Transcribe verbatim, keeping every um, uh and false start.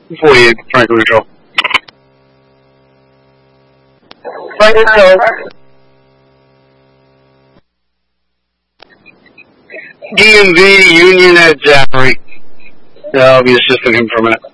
forty-eight, Franklin Neutral. Franklin Neutral. D M V Union at Zachary. That'll be assisting him for a minute.